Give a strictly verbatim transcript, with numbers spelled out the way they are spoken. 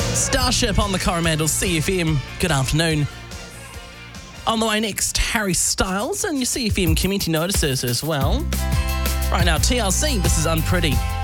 Starship on the Coromandel C F M. Good afternoon. On the way next, Harry Styles and your C F M community notices as well. Right now, T L C, this is Unpretty.